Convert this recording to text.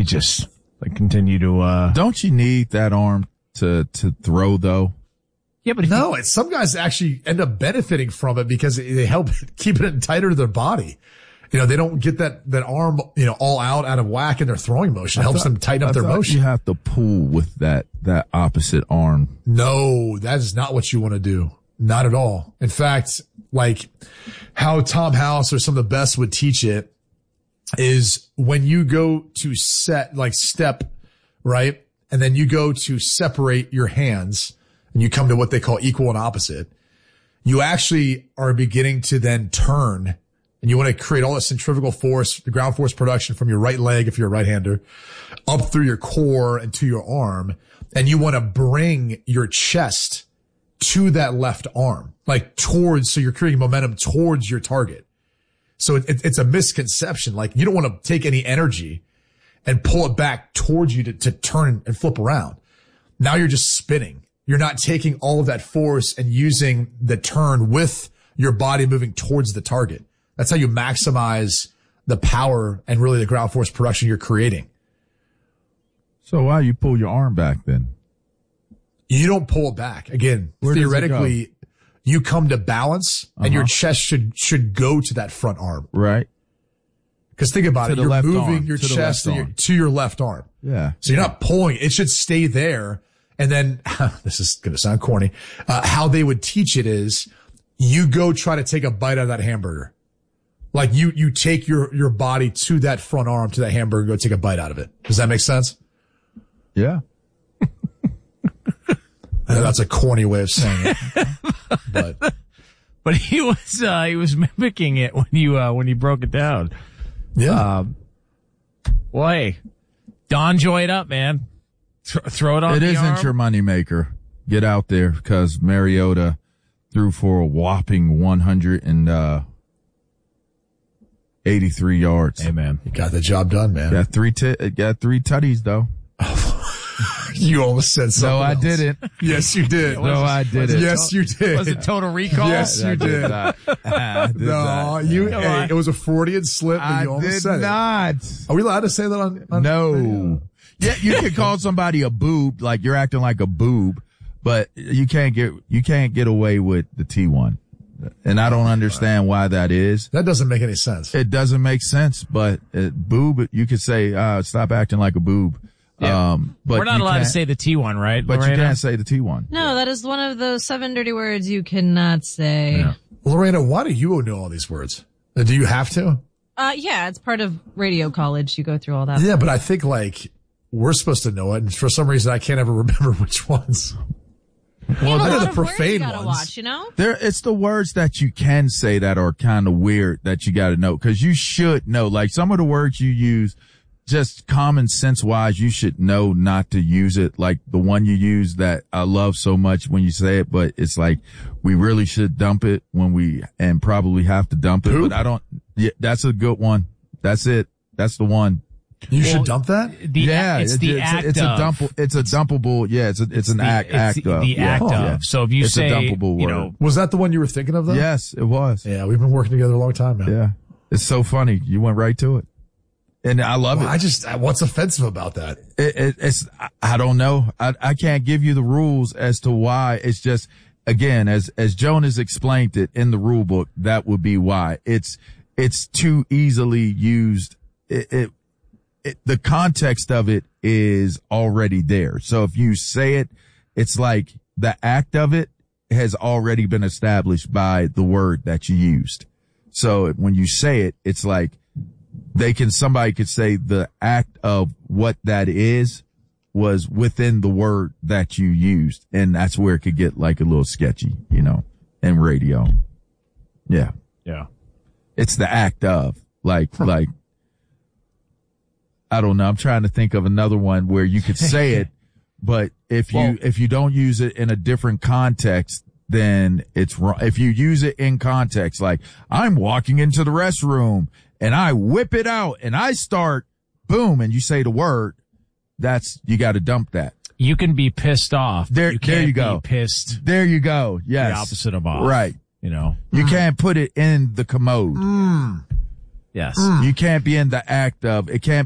just continue to. Don't you need that arm to throw though? Yeah, but some guys actually end up benefiting from it because they help keep it tighter to their body. They don't get that arm, all out of whack in their throwing motion. It helps them tighten up their motion. You have to pull with that opposite arm. No, that is not what you want to do. Not at all. In fact, like how Tom House or some of the best would teach it is when you go to step, right? And then you go to separate your hands and you come to what they call equal and opposite. You actually are beginning to then turn. And you want to create all the centrifugal force, the ground force production from your right leg, if you're a right-hander, up through your core and to your arm. And you want to bring your chest to that left arm, so you're creating momentum towards your target. So it's a misconception. Like, you don't want to take any energy and pull it back towards you to turn and flip around. Now you're just spinning. You're not taking all of that force and using the turn with your body moving towards the target. That's how you maximize the power and really the ground force production you're creating. So why you pull your arm back then? You don't pull it back. Again, theoretically, you come to balance and your chest should go to that front arm. Right. Because think about it. You're moving your chest to your left arm. Yeah. So you're not pulling. It should stay there. And then, this is going to sound corny, how they would teach it is you go try to take a bite out of that hamburger. Like you take your body to that front arm, to that hamburger, and go take a bite out of it. Does that make sense? Yeah. I know that's a corny way of saying it. But he was mimicking it when you broke it down. Yeah. Well, hey, Don Joy it up, man. Throw it on the arm. It isn't your moneymaker. Get out there, because Mariota threw for a whopping 183 yards. Hey, man. You got the job done, man. Got three tutties, though. You almost said something. No, I didn't. Yes, you did. No, I didn't. Yes, you did. Was it Total Recall? Yes, you did. It was a Freudian slip, and you almost said it. I did not. Are we allowed to say that on No. Radio? Yeah, you can call somebody a boob, like you're acting like a boob, but you can't get away with the T1. And I don't understand why that is. That doesn't make any sense. It doesn't make sense, but boob, you could say, stop acting like a boob. Yeah. But we're not allowed to say the T1, right? But Lorena? you can't say the T1. No, that is one of those 7 dirty words you cannot say. Yeah. Lorena, why do you know all these words? Do you have to? Yeah, it's part of radio college. You go through all that. Yeah, but I think we're supposed to know it, and for some reason I can't ever remember which ones. Well, I know the words you profane gotta ones. watch, It's the words that you can say that are kind of weird that you got to know, because you should know. Like, some of the words you use, just common sense wise, you should know not to use it. Like the one you use that I love so much when you say it, but it's like we really should dump it and probably have to dump it. Poop? But that's a good one. That's it. That's the one. You should dump that? It's the act of. It's a dumpable. Yeah, it's an act of. The act of. Yeah. So if you it's say, a dumpable word. Was that the one you were thinking of, though? Yes, it was. Yeah, we've been working together a long time, man. Yeah. It's so funny. You went right to it. And I love it. What's offensive about that? I don't know. I can't give you the rules as to why. It's just, again, as Jonas explained it in the rule book, that would be why. It's too easily used. The context of it is already there. So if you say it, it's like the act of it has already been established by the word that you used. So when you say it, it's like, somebody could say the act of what that is was within the word that you used. And that's where it could get like a little sketchy, in radio. Yeah. Yeah. It's the act of like, I don't know. I'm trying to think of another one where you could say it, but if you don't use it in a different context, then it's wrong. If you use it in context, like I'm walking into the restroom and I whip it out and I start boom, and you say the word, you got to dump that. You can be pissed off. There you go. Be pissed. There you go. Yes. The opposite of off. Right. You can't put it in the commode. Yes. You can't be in the act of, it can't